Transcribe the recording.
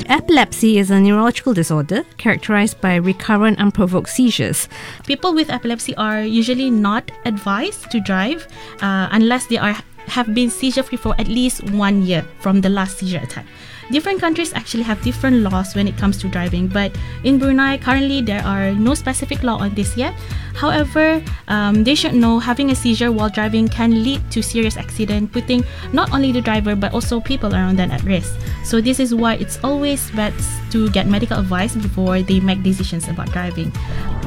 Epilepsy is a neurological disorder characterized by recurrent unprovoked seizures. People with epilepsy are usually not advised to drive unless they have been seizure-free for at least 1 year from the last seizure attack. Different countries actually have different laws when it comes to driving, but in Brunei, currently there are no specific law on this yet. However, they should know having a seizure while driving can lead to serious accident, putting not only the driver but also people around them at risk. So this is why it's always best to get medical advice before they make decisions about driving.